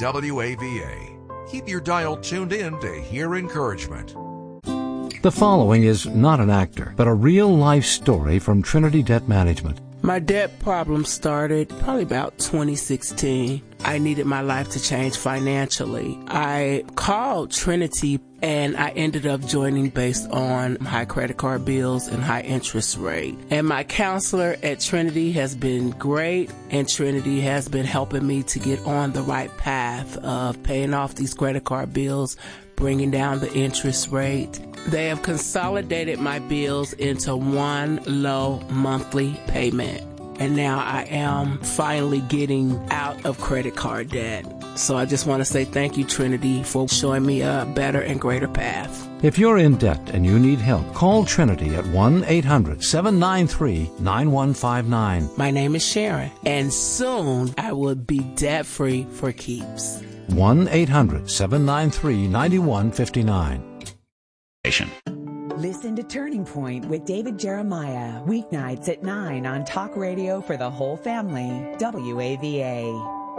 WAVA. Keep your dial tuned in to hear encouragement. The following is not an actor, but a real-life story from Trinity Debt Management. My debt problem started probably about 2016. I needed my life to change financially. I called Trinity and I ended up joining based on high credit card bills and high interest rate. And my counselor at Trinity has been great, and Trinity has been helping me to get on the right path of paying off these credit card bills, bringing down the interest rate. They have consolidated my bills into one low monthly payment. And now I am finally getting out of credit card debt. So I just want to say thank you, Trinity, for showing me a better and greater path. If you're in debt and you need help, call Trinity at 1-800-793-9159. My name is Sharon, and soon I will be debt-free for keeps. 1-800-793-9159. Listen to Turning Point with David Jeremiah, weeknights at 9 on Talk Radio for the whole family, WAVA.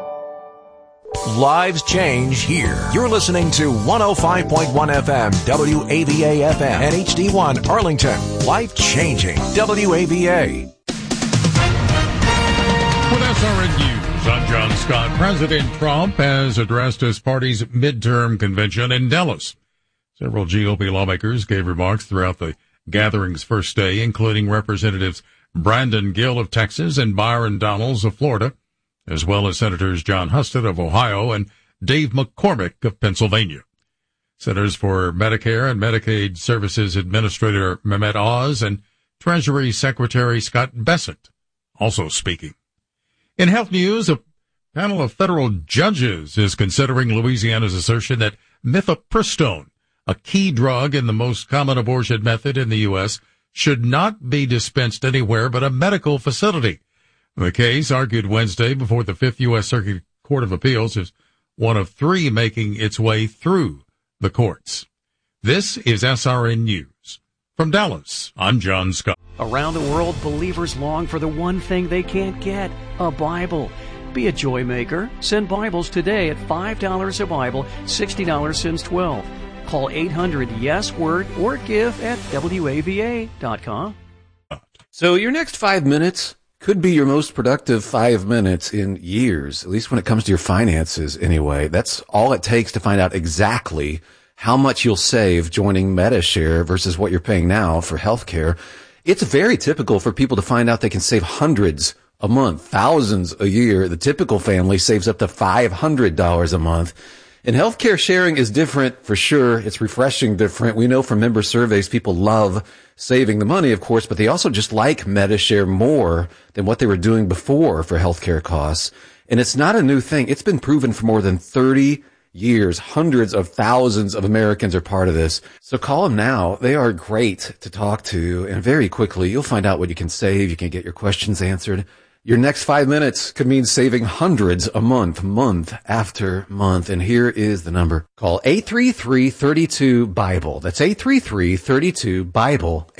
Lives change here. You're listening to 105.1 FM, WAVA FM, and HD1 Arlington. Life changing, WAVA. With SRN News, I'm John Scott. President Trump has addressed his party's midterm convention in Dallas. Several GOP lawmakers gave remarks throughout the gathering's first day, including Representatives Brandon Gill of Texas and Byron Donalds of Florida, as well as Senators John Husted of Ohio and Dave McCormick of Pennsylvania. Centers for Medicare and Medicaid Services Administrator Mehmet Oz and Treasury Secretary Scott Bessent also speaking. In health news, a panel of federal judges is considering Louisiana's assertion that mifepristone, a key drug in the most common abortion method in the U.S., should not be dispensed anywhere but a medical facility. The case, argued Wednesday before the 5th U.S. Circuit Court of Appeals, is one of 3 making its way through the courts. This is SRN News. From Dallas, I'm John Scott. Around the world, believers long for the one thing they can't get, a Bible. Be a joy maker. Send Bibles today at $5 a Bible, $60 since 12. Call 800-YES-WORD or give at WAVA.com. So your next 5 minutes could be your most productive 5 minutes in years, at least when it comes to your finances anyway. That's all it takes to find out exactly how much you'll save joining MediShare versus what you're paying now for healthcare. It's very typical for people to find out they can save hundreds a month, thousands a year. The typical family saves up to $500 a month. And healthcare sharing is different for sure. It's refreshing different. We know from member surveys people love saving the money, of course, but they also just like MediShare more than what they were doing before for healthcare costs. And it's not a new thing. It's been proven for more than 30 years. Hundreds of thousands of Americans are part of this. So call them now. They are great to talk to. And very quickly, you'll find out what you can save. You can get your questions answered. Your next 5 minutes could mean saving hundreds a month, month after month. And here is the number. Call 833-32-BIBLE. That's 833-32-BIBLE.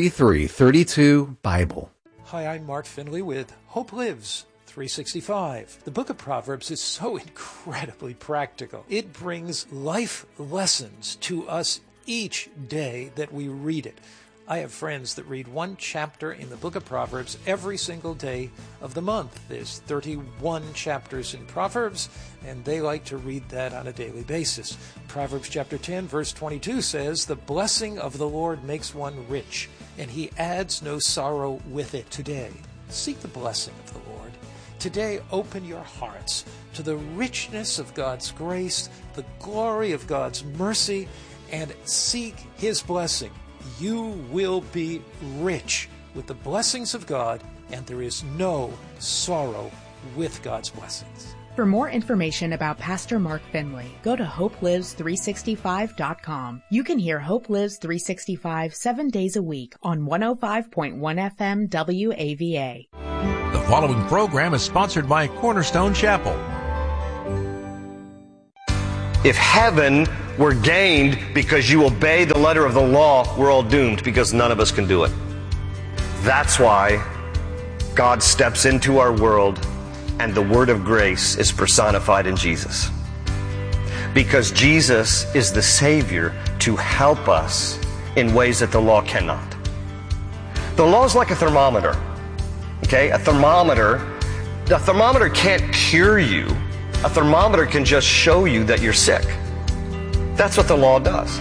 833-32-BIBLE. Hi, I'm Mark Finley with Hope Lives 365. The book of Proverbs is so incredibly practical. It brings life lessons to us each day that we read it. I have friends that read one chapter in the book of Proverbs every single day of the month. There's 31 chapters in Proverbs, and they like to read that on a daily basis. Proverbs chapter 10, verse 22 says, "The blessing of the Lord makes one rich, and he adds no sorrow with it." Today, seek the blessing of the Lord. Today, open your hearts to the richness of God's grace, the glory of God's mercy, and seek his blessing. You will be rich with the blessings of God, and there is no sorrow with God's blessings. For more information about Pastor Mark Finley, go to HopeLives365.com. You can hear Hope Lives 365 7 days a week on 105.1 FM WAVA. The following program is sponsored by Cornerstone Chapel. If heaven were gained because you obey the letter of the law, we're all doomed because none of us can do it. That's why God steps into our world and the word of grace is personified in Jesus. because Jesus is the Savior to help us in ways that the law cannot. The law is like a thermometer. Okay? The thermometer can't cure you. A thermometer can just show you that you're sick. That's what the law does.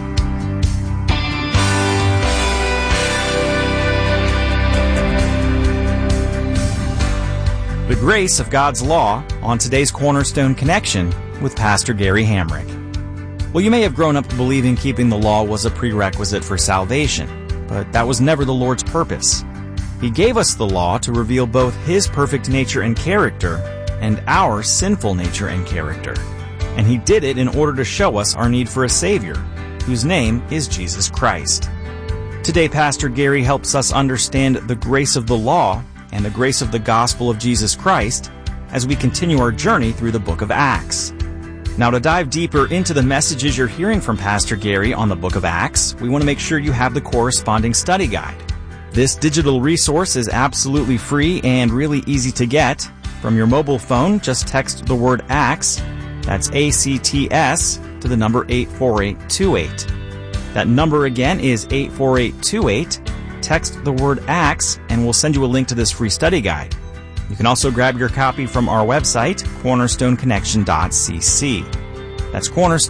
The grace of God's law on today's Cornerstone Connection with Pastor Gary Hamrick. Well, you may have grown up believing keeping the law was a prerequisite for salvation, but that was never the Lord's purpose. He gave us the law to reveal both His perfect nature and character and our sinful nature and character. And He did it in order to show us our need for a Savior, whose name is Jesus Christ. Today, Pastor Gary helps us understand the grace of the law and the grace of the gospel of Jesus Christ as we continue our journey through the book of Acts. Now, to dive deeper into the messages you're hearing from Pastor Gary on the book of Acts, we want to make sure you have the corresponding study guide. This digital resource is absolutely free and really easy to get. From your mobile phone, just text the word Acts, that's ACTS, to the number 84828. That number again is 84828. Text the word Acts, and we'll send you a link to this free study guide. You can also grab your copy from our website, cornerstoneconnection.cc. That's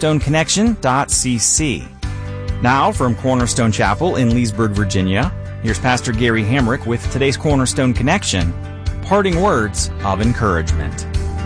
cornerstoneconnection.cc. Now, from Cornerstone Chapel in Leesburg, Virginia, here's Pastor Gary Hamrick with today's Cornerstone Connection, parting words of encouragement.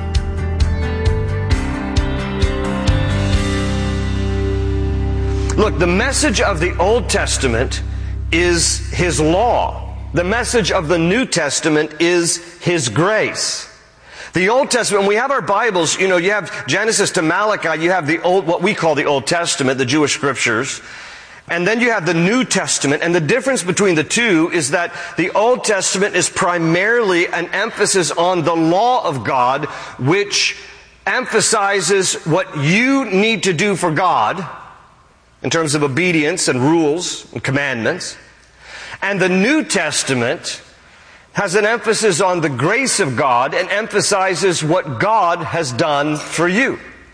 Look, the message of the Old Testament is His law. The message of the New Testament is His grace. The Old Testament, when we have our Bibles, you have Genesis to Malachi, you have what we call the Old Testament, the Jewish scriptures. And then you have the New Testament, and the difference between the two is that the Old Testament is primarily an emphasis on the law of God, which emphasizes what you need to do for God in terms of obedience and rules and commandments. And the New Testament has an emphasis on the grace of God and emphasizes what God has done for you.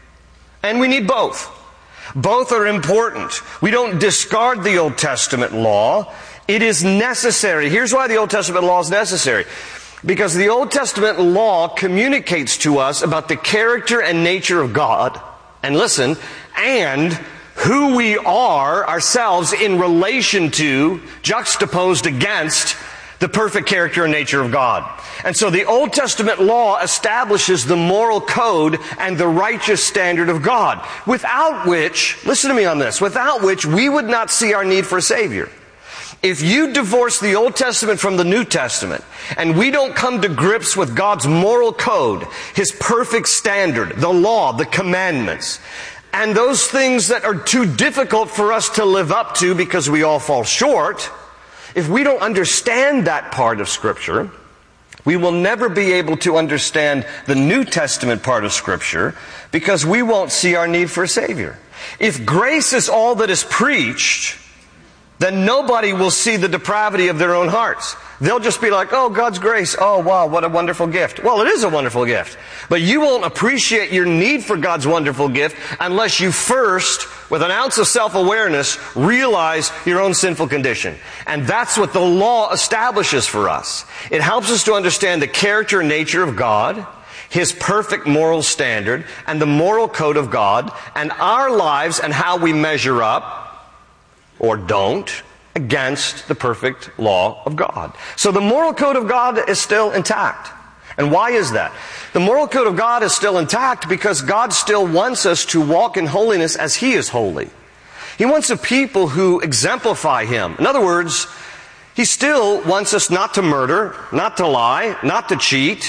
And we need both. Both are important. We don't discard the Old Testament law. It is necessary. Here's why the Old Testament law is necessary. Because the Old Testament law communicates to us about the character and nature of God. And listen, and who we are ourselves in relation to, juxtaposed against, the perfect character and nature of God. And so the Old Testament law establishes the moral code and the righteous standard of God, without which, listen to me on this, without which we would not see our need for a Savior. If you divorce the Old Testament from the New Testament, and we don't come to grips with God's moral code, His perfect standard, the law, the commandments, and those things that are too difficult for us to live up to because we all fall short, if we don't understand that part of Scripture, we will never be able to understand the New Testament part of Scripture because we won't see our need for a Savior. If grace is all that is preached, then nobody will see the depravity of their own hearts. They'll just be like, oh, God's grace. Oh, wow, what a wonderful gift. Well, it is a wonderful gift. But you won't appreciate your need for God's wonderful gift unless you first, with an ounce of self-awareness, realize your own sinful condition. And that's what the law establishes for us. It helps us to understand the character and nature of God, His perfect moral standard, and the moral code of God, and our lives and how we measure up, or don't, against the perfect law of God. So the moral code of God is still intact. And why is that? The moral code of God is still intact because God still wants us to walk in holiness as He is holy. He wants a people who exemplify Him. In other words, He still wants us not to murder, not to lie, not to cheat,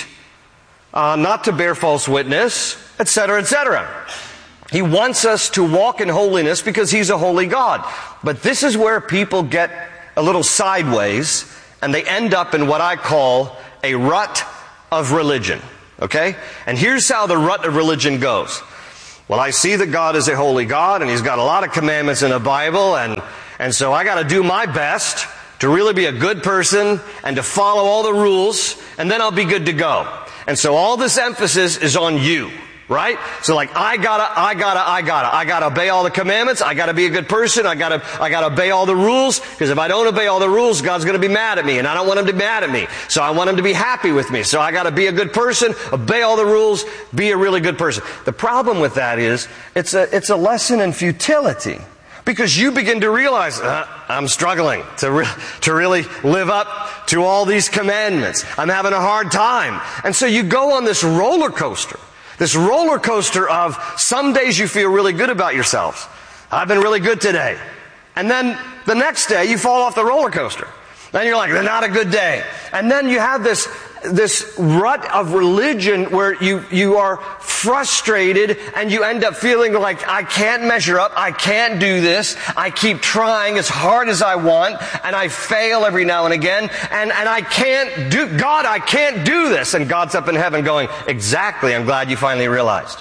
not to bear false witness, etc., etc. He wants us to walk in holiness because He's a holy God. But this is where people get a little sideways and they end up in what I call a rut of religion. Okay? And here's how the rut of religion goes. Well, I see that God is a holy God and He's got a lot of commandments in the Bible and so I got to do my best to really be a good person and to follow all the rules and then I'll be good to go. And so all this emphasis is on you. Right? So like, I gotta obey all the commandments. I gotta be a good person. I gotta obey all the rules. Because if I don't obey all the rules, God's gonna be mad at me. And I don't want Him to be mad at me. So I want Him to be happy with me. So I gotta be a good person, obey all the rules, be a really good person. The problem with that is, it's a lesson in futility. Because you begin to realize, I'm struggling to really live up to all these commandments. I'm having a hard time. And so you go on this roller coaster. This roller coaster of some days you feel really good about yourselves. I've been really good today. And then the next day you fall off the roller coaster. Then you're like, not a good day. And then you have this rut of religion where you are frustrated and you end up feeling like, I can't measure up, I can't do this, I keep trying as hard as I want, and I fail every now and again, and I can't do this. And God's up in heaven going, exactly, I'm glad you finally realized.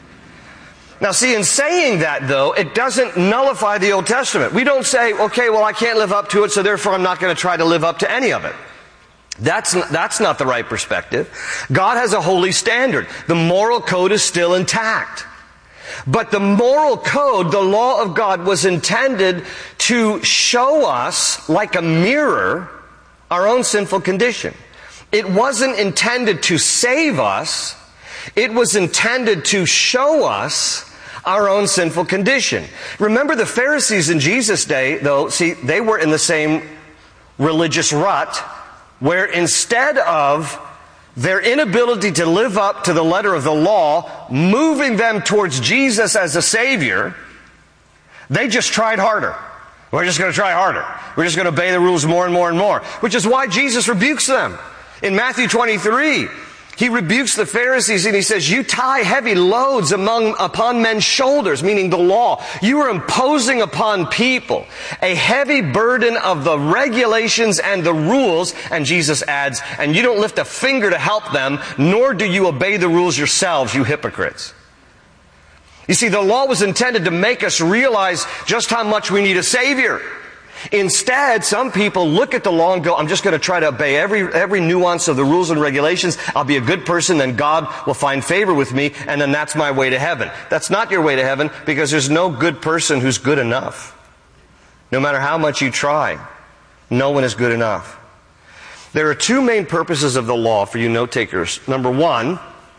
Now see, in saying that though, it doesn't nullify the Old Testament. We don't say, okay, well I can't live up to it, so therefore I'm not going to try to live up to any of it. That's not the right perspective. God has a holy standard. The moral code is still intact. But the moral code, the law of God, was intended to show us, like a mirror, our own sinful condition. It wasn't intended to save us. It was intended to show us our own sinful condition. Remember the Pharisees in Jesus' day, though, see, they were in the same religious rut, where instead of their inability to live up to the letter of the law moving them towards Jesus as a Savior, they just tried harder. We're just going to try harder. We're just going to obey the rules more and more and more. Which is why Jesus rebukes them. In Matthew 23, He rebukes the Pharisees and He says, you tie heavy loads upon men's shoulders, meaning the law. You are imposing upon people a heavy burden of the regulations and the rules. And Jesus adds, and you don't lift a finger to help them, nor do you obey the rules yourselves, you hypocrites. You see, the law was intended to make us realize just how much we need a Savior. Instead, some people look at the law and go, I'm just going to try to obey every nuance of the rules and regulations. I'll be a good person, then God will find favor with me, and then that's my way to heaven. That's not your way to heaven, because there's no good person who's good enough. No matter how much you try, no one is good enough. There are two main purposes of the law for you note takers. Number one,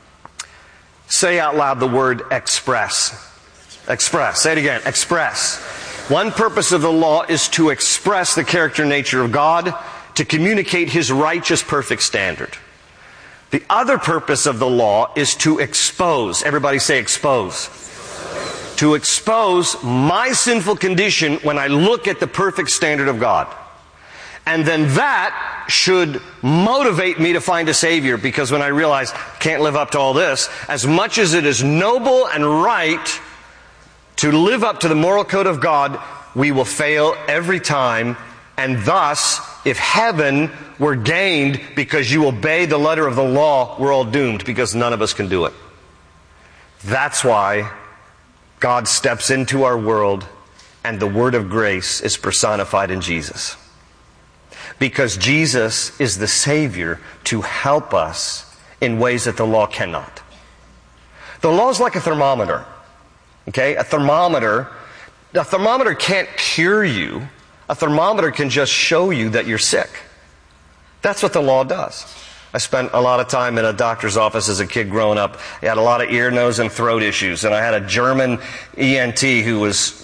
say out loud the word express. Express. Say it again. Express. One purpose of the law is to express the character and nature of God, to communicate His righteous, perfect standard. The other purpose of the law is to expose. Everybody say expose. To expose my sinful condition when I look at the perfect standard of God. And then that should motivate me to find a Savior, because when I realize I can't live up to all this, as much as it is noble and right to live up to the moral code of God, we will fail every time. And thus, if heaven were gained because you obey the letter of the law, we're all doomed, because none of us can do it. That's why God steps into our world and the word of grace is personified in Jesus. Because Jesus is the Savior to help us in ways that the law cannot. The law is like a thermometer. Okay, a thermometer can't cure you. A thermometer can just show you that you're sick. That's what the law does. I spent a lot of time in a doctor's office as a kid growing up. I had a lot of ear, nose, and throat issues. And I had a German ENT who was,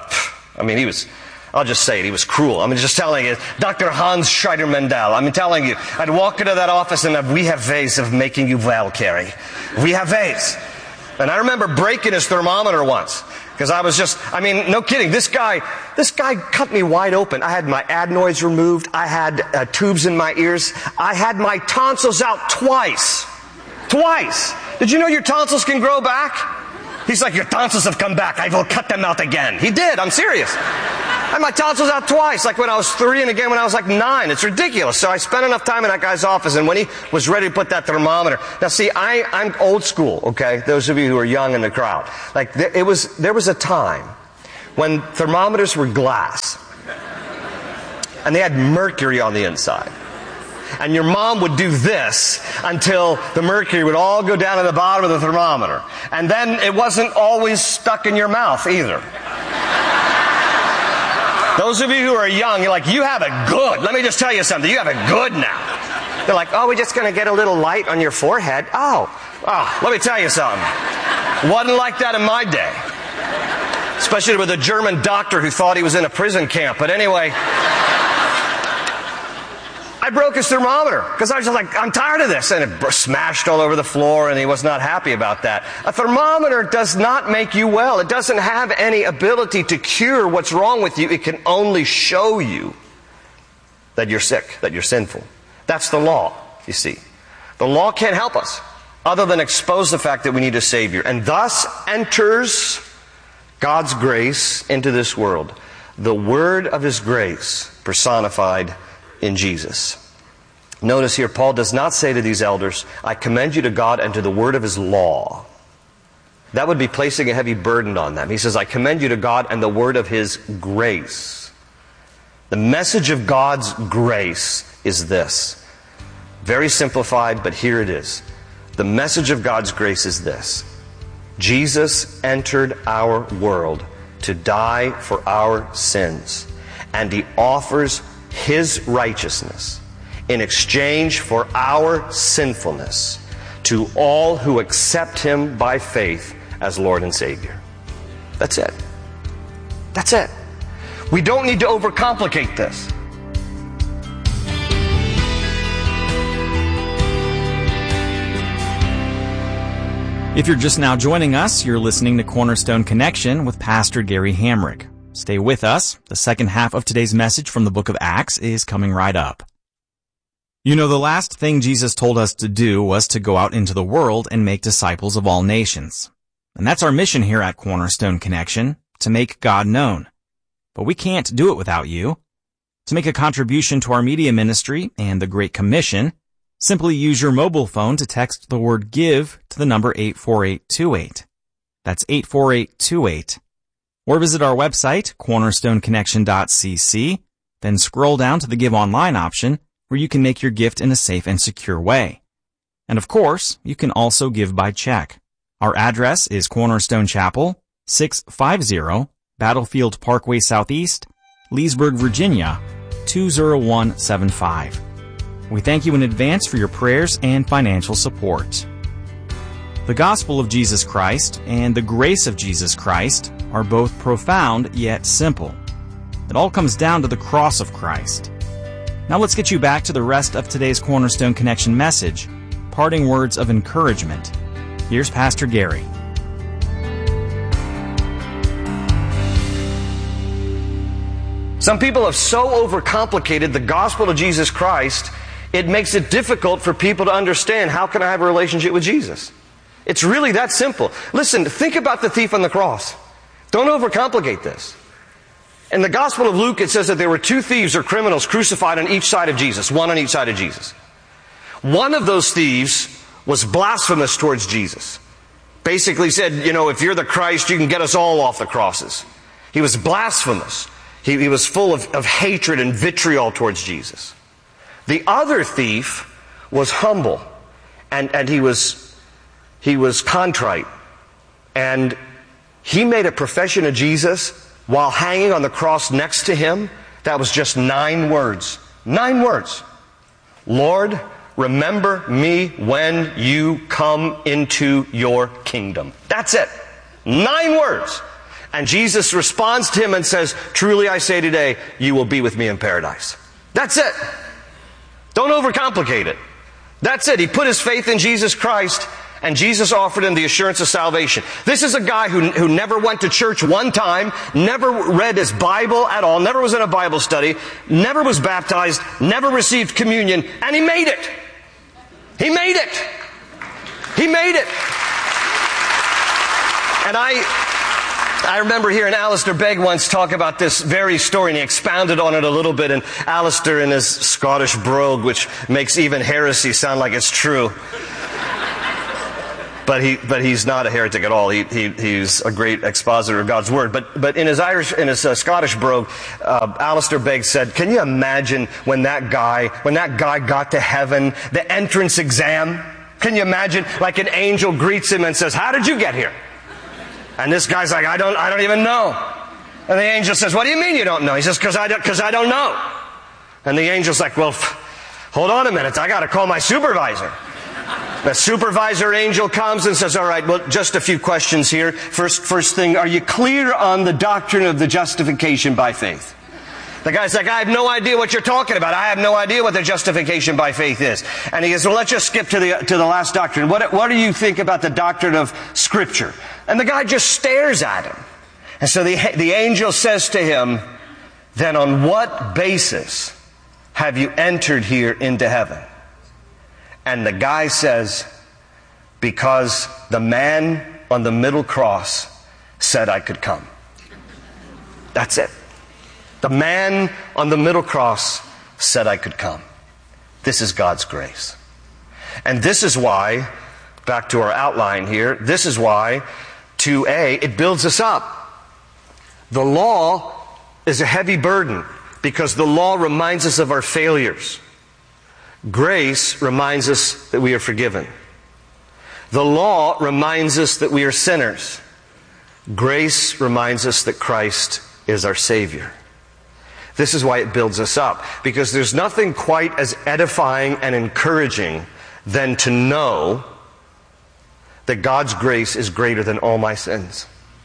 I'll just say it, he was cruel. I'm just telling you, Dr. Hans Scheider-Mendel. I'm telling you, I'd walk into that office and we have ways of making you well, Carrie. We have ways. And I remember breaking his thermometer once. Because I was no kidding. This guy cut me wide open. I had my adenoids removed. I had tubes in my ears. I had my tonsils out twice. Twice. Did you know your tonsils can grow back? He's like, your tonsils have come back. I will cut them out again. He did. I'm serious. I had my tonsils out twice, like when I was 3 and again when I was like 9. It's ridiculous. So I spent enough time in that guy's office, and when he was ready to put that thermometer. Now see, I'm old school, okay? Those of you who are young in the crowd. Like, there was a time when thermometers were glass. And they had mercury on the inside. and your mom would do this until the mercury would all go down to the bottom of the thermometer. And then it wasn't always stuck in your mouth either. Those of you who are young, you're like, you have it good. Let me just tell you something. You have it good now. They're like, oh, we're just going to get a little light on your forehead. Oh, let me tell you something. Wasn't like that in my day. Especially with a German doctor who thought he was in a prison camp. But anyway, I broke his thermometer because I was just like, I'm tired of this. And it smashed all over the floor, and he was not happy about that. A thermometer does not make you well. It doesn't have any ability to cure what's wrong with you. It can only show you that you're sick, that you're sinful. That's the law, you see. The law can't help us other than expose the fact that we need a Savior. And thus enters God's grace into this world. The word of His grace personified in Jesus. Notice here, Paul does not say to these elders, I commend you to God and to the word of His law. That would be placing a heavy burden on them. He says, I commend you to God and the word of His grace. The message of God's grace is this. Very simplified, but here it is. The message of God's grace is this. Jesus entered our world to die for our sins, and He offers His righteousness in exchange for our sinfulness to all who accept Him by faith as Lord and Savior. That's it. That's it. We don't need to overcomplicate this. If you're just now joining us, you're listening to Cornerstone Connection with Pastor Gary Hamrick. Stay with us. The second half of today's message from the book of Acts is coming right up. You know, the last thing Jesus told us to do was to go out into the world and make disciples of all nations. And that's our mission here at Cornerstone Connection, to make God known. But we can't do it without you. To make a contribution to our media ministry and the Great Commission, simply use your mobile phone to text the word GIVE to the number 84828. That's 84828. Or visit our website, cornerstoneconnection.cc, then scroll down to the Give Online option where you can make your gift in a safe and secure way. And of course, you can also give by check. Our address is Cornerstone Chapel, 650 Battlefield Parkway Southeast, Leesburg, Virginia, 20175. We thank you in advance for your prayers and financial support. The gospel of Jesus Christ and the grace of Jesus Christ are both profound yet simple. It all comes down to the cross of Christ. Now let's get you back to the rest of today's Cornerstone Connection message, parting words of encouragement. Here's Pastor Gary. Some people have so overcomplicated the gospel of Jesus Christ, it makes it difficult for people to understand, how can I have a relationship with Jesus? It's really that simple. Listen, think about the thief on the cross. Don't overcomplicate this. In the Gospel of Luke, it says that there were two thieves or criminals crucified on each side of Jesus, one on each side of Jesus. One of those thieves was blasphemous towards Jesus. Basically said, if you're the Christ, you can get us all off the crosses. He was blasphemous. He was full of hatred and vitriol towards Jesus. The other thief was humble, and he was contrite. And he made a profession of Jesus while hanging on the cross next to him. That was just 9 words. 9 words. Lord, remember me when you come into your kingdom. That's it. 9 words. And Jesus responds to him and says, truly I say today, you will be with me in paradise. That's it. Don't overcomplicate it. That's it. He put his faith in Jesus Christ, and Jesus offered him the assurance of salvation. This is a guy who never went to church one time, never read his Bible at all, never was in a Bible study, never was baptized, never received communion, and he made it. He made it. He made it. And I remember hearing Alistair Begg once talk about this very story, and he expounded on it a little bit, and Alistair in his Scottish brogue, which makes even heresy sound like it's true. but he's not a heretic at all. He's a great expositor of God's Word. But in his Scottish brogue, Alistair Begg said, can you imagine when that guy got to heaven, the entrance exam? Can you imagine, like an angel greets him and says, how did you get here? And this guy's like, I don't even know. And the angel says, what do you mean you don't know? He says, because I don't know. And the angel's like, well, hold on a minute, I got to call my supervisor. The supervisor angel comes and says, all right, well, just a few questions here. First thing, are you clear on the doctrine of the justification by faith? The guy's like, I have no idea what you're talking about. I have no idea what the justification by faith is. And he goes, well, let's just skip to the last doctrine. What do you think about the doctrine of Scripture? And the guy just stares at him. And so the angel says to him, then on what basis have you entered here into heaven? And the guy says, because the man on the middle cross said I could come. That's it. The man on the middle cross said I could come. This is God's grace. And this is why, back to our outline here, this is why 2a, it builds us up. The law is a heavy burden because the law reminds us of our failures. Grace reminds us that we are forgiven. The law reminds us that we are sinners. Grace reminds us that Christ is our Savior. This is why it builds us up, because there's nothing quite as edifying and encouraging than to know that God's grace is greater than all my sins.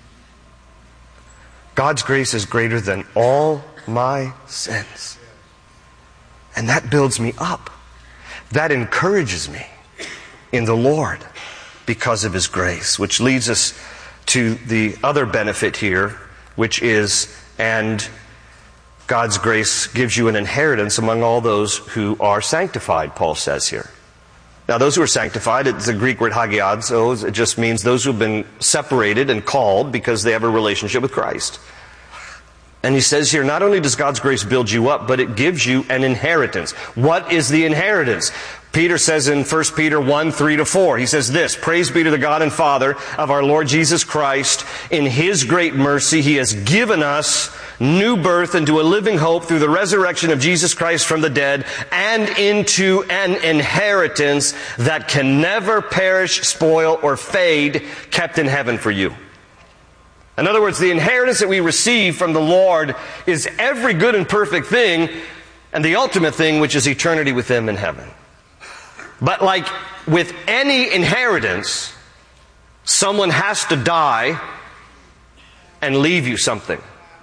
God's grace is greater than all my sins. And that builds me up. That encourages me in the Lord because of His grace, which leads us to the other benefit here, which is, and God's grace gives you an inheritance among all those who are sanctified, Paul says here. Now, those who are sanctified, it's the Greek word hagiadzo. It just means those who have been separated and called because they have a relationship with Christ. And he says here, not only does God's grace build you up, but it gives you an inheritance. What is the inheritance? Peter says in 1 Peter 1, 3-4, he says this, praise be to the God and Father of our Lord Jesus Christ. In His great mercy, He has given us new birth into a living hope through the resurrection of Jesus Christ from the dead and into an inheritance that can never perish, spoil, or fade, kept in heaven for you. In other words, the inheritance that we receive from the Lord is every good and perfect thing and the ultimate thing, which is eternity with Him in heaven. But like with any inheritance, someone has to die and leave you something.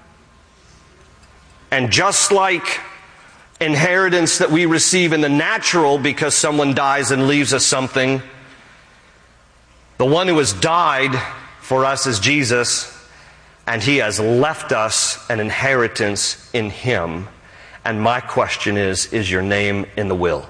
And just like inheritance that we receive in the natural because someone dies and leaves us something, the one who has died for us is Jesus, and He has left us an inheritance in Him. And my question is your name in the will?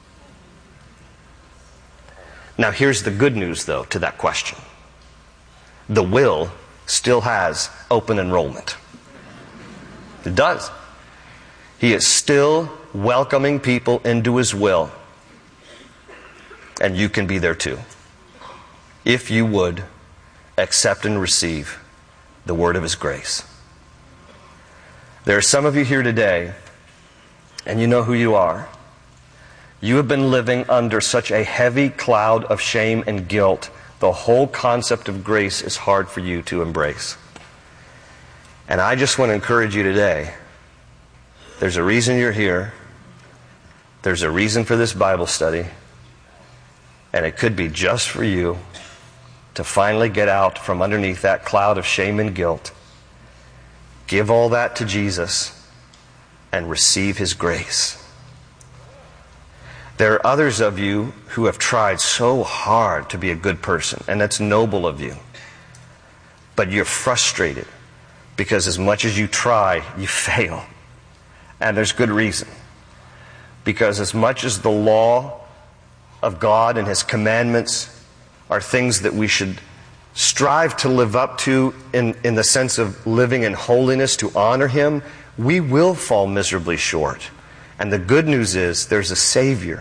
Now here's the good news, though, to that question. The will still has open enrollment. It does. He is still welcoming people into His will. And you can be there too. If you would accept and receive the word of His grace. There are some of you here today, and you know who you are. You have been living under such a heavy cloud of shame and guilt, the whole concept of grace is hard for you to embrace. And I just want to encourage you today, there's a reason you're here. There's a reason for this Bible study. And it could be just for you to finally get out from underneath that cloud of shame and guilt. Give all that to Jesus and receive His grace. There are others of you who have tried so hard to be a good person, and that's noble of you. But you're frustrated because as much as you try, you fail. And there's good reason. Because as much as the law of God and His commandments are things that we should strive to live up to in the sense of living in holiness to honor Him, we will fall miserably short. And the good news is there's a Savior.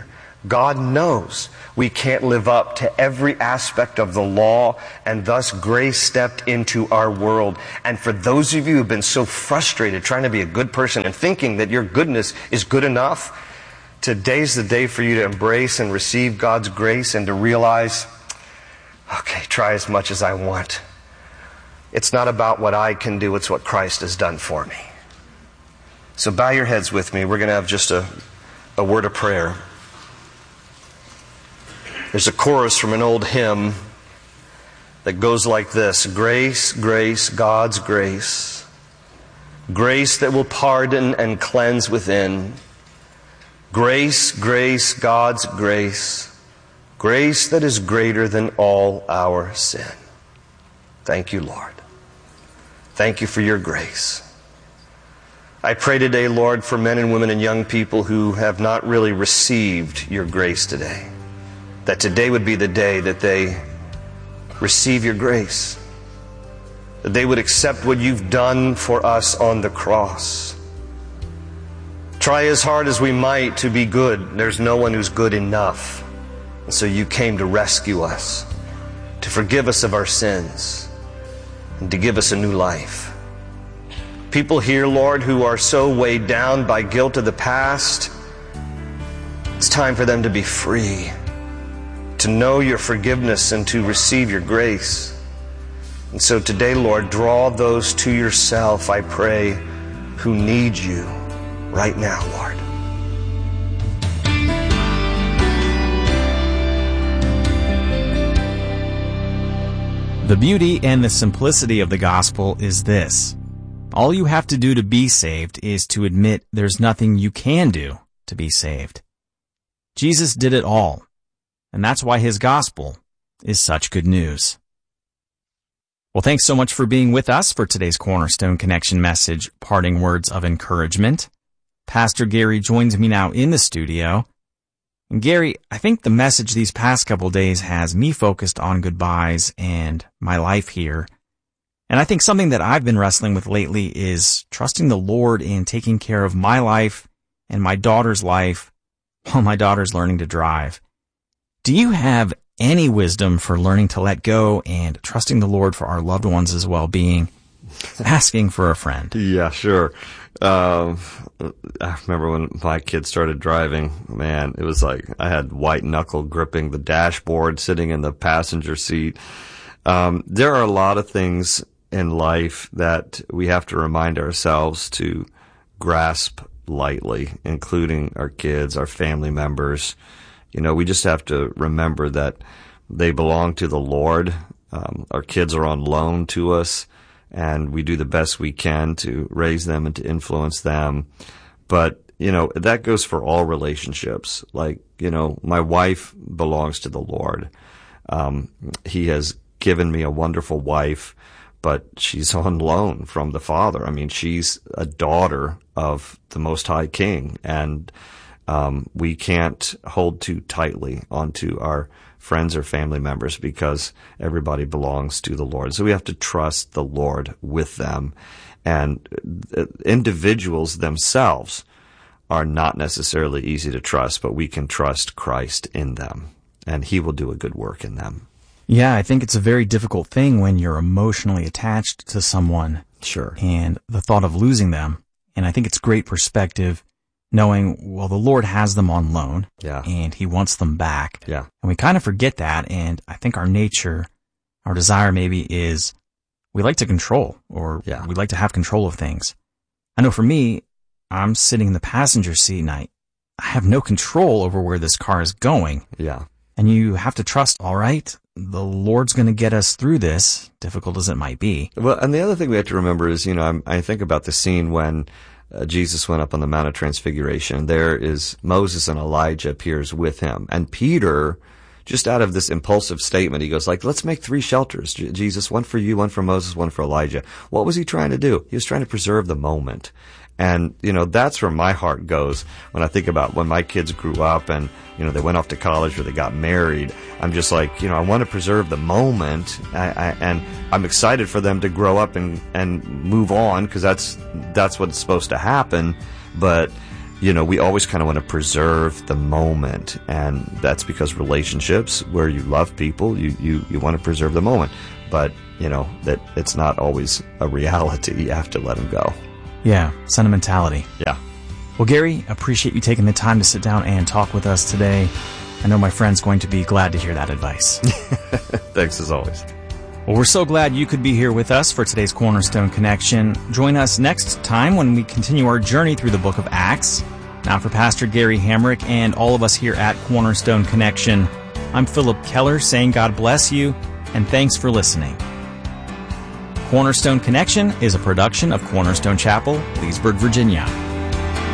God knows we can't live up to every aspect of the law, and thus grace stepped into our world. And for those of you who've been so frustrated trying to be a good person and thinking that your goodness is good enough, today's the day for you to embrace and receive God's grace and to realize, okay, try as much as I want. It's not about what I can do, it's what Christ has done for me. So bow your heads with me. We're going to have just a word of prayer. There's a chorus from an old hymn that goes like this: grace, grace, God's grace, grace that will pardon and cleanse within. Grace, grace, God's grace, grace that is greater than all our sin. Thank you, Lord. Thank you for your grace. I pray today, Lord, for men and women and young people who have not really received your grace today, that today would be the day that they receive your grace, that they would accept what you've done for us on the cross. Try as hard as we might to be good, there's no one who's good enough. And so you came to rescue us, to forgive us of our sins, and to give us a new life. People here, Lord, who are so weighed down by guilt of the past, it's time for them to be free, to know your forgiveness and to receive your grace. And so today, Lord, draw those to yourself, I pray, who need you right now, Lord. The beauty and the simplicity of the gospel is this: all you have to do to be saved is to admit there's nothing you can do to be saved. Jesus did it all, and that's why his gospel is such good news. Well, thanks so much for being with us for today's Cornerstone Connection message, Parting Words of Encouragement. Pastor Gary joins me now in the studio. And Gary, I think the message these past couple days has me focused on goodbyes and my life here. And I think something that I've been wrestling with lately is trusting the Lord in taking care of my life and my daughter's life while my daughter's learning to drive. Do you have any wisdom for learning to let go and trusting the Lord for our loved ones' well-being? Asking for a friend. Yeah, sure. I remember when my kids started driving, man, it was like I had white knuckle gripping the dashboard, sitting in the passenger seat. There are a lot of things in life that we have to remind ourselves to grasp lightly, including our kids, our family members. You know, we just have to remember that they belong to the Lord. Our kids are on loan to us, and we do the best we can to raise them and to influence them. But, you know, that goes for all relationships. Like, you know, my wife belongs to the Lord. He has given me a wonderful wife, but she's on loan from the Father. I mean, she's a daughter of the Most High King, and we can't hold too tightly onto our friends or family members because everybody belongs to the Lord. So we have to trust the Lord with them. And individuals themselves are not necessarily easy to trust, but we can trust Christ in them, and he will do a good work in them. Yeah, I think it's a very difficult thing when you're emotionally attached to someone. Sure. And the thought of losing them. And I think it's great perspective knowing, well, the Lord has them on loan. Yeah. And he wants them back. Yeah. And we kind of forget that. And I think our nature, our desire maybe is we like to control, or we like to have control of things. I know for me, I'm sitting in the passenger seat and I have no control over where this car is going. Yeah. And you have to trust, all right, the Lord's going to get us through this, difficult as it might be. Well, and the other thing we have to remember is, you know, I think about the scene when Jesus went up on the Mount of Transfiguration. There is Moses and Elijah appears with him. And Peter, just out of this impulsive statement, he goes like, let's make 3 shelters. Jesus, one for you, one for Moses, one for Elijah. What was he trying to do? He was trying to preserve the moment. And, you know, that's where my heart goes when I think about when my kids grew up and, you know, they went off to college or they got married. I'm just like, you know, I want to preserve the moment. And I'm excited for them to grow up and move on because that's what's supposed to happen. But, we always kind of want to preserve the moment, and that's because relationships where you love people, you want to preserve the moment, but that it's not always a reality. You have to let them go. Yeah, sentimentality. Yeah. Well, Gary, appreciate you taking the time to sit down and talk with us today. I know my friend's going to be glad to hear that advice. Thanks as always. Well, we're so glad you could be here with us for today's Cornerstone Connection. Join us next time when we continue our journey through the book of Acts. Now, for Pastor Gary Hamrick and all of us here at Cornerstone Connection, I'm Philip Keller saying God bless you and thanks for listening. Cornerstone Connection is a production of Cornerstone Chapel, Leesburg, Virginia.